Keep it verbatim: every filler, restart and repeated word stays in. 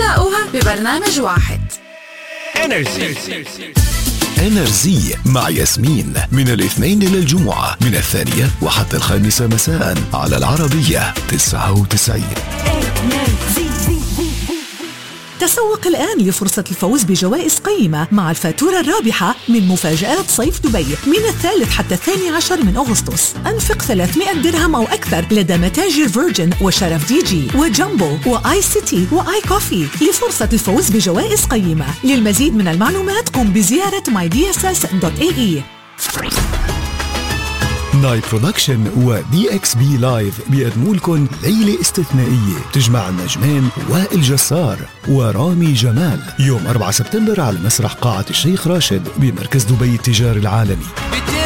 تلاقوها ببرنامج واحد. انرجي انرجي مع ياسمين من الاثنين إلى الجمعة من الثانية وحتى الخامسة مساء على العربية تسعة وتسعين. تسوق الآن لفرصة الفوز بجوائز قيمة مع الفاتورة الرابحة من مفاجآت صيف دبي من الثالث حتى الثاني عشر من أغسطس. أنفق ثلاثمائة درهم أو أكثر لدى متاجر فيرجن وشرف دي جي وجامبو وآي سيتي وآي كوفي لفرصة الفوز بجوائز قيمة. للمزيد من المعلومات قم بزيارة ماي دي إس إس دوت إيه إي. نايت برودكشن ودي اكس بي لايف بيقدموا لكم ليلة استثنائية تجمع النجمين وائل جسار ورامي جمال يوم أربعة سبتمبر على مسرح قاعة الشيخ راشد بمركز دبي التجاري العالمي.